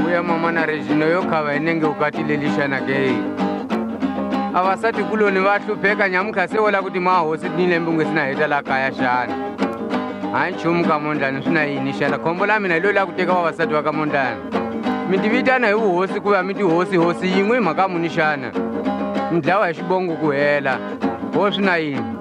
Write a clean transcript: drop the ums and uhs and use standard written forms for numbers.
vuya mama na Regina yo khava inenge ukatilelishana ke avasati kuloni va hlupheka nyamuka se wola kuti mahosi nilembe ungesina heta la kaya xana hayi nchumu ka Mondlani swi na yini xana khombo la mina lo la ku teka vavasati va ka Mondlani mi tivitana hi vuhosi ku va mi tihosi yin'we hi mhaka muni xana mi dlawa hi xibongo ku hela ho swi na yini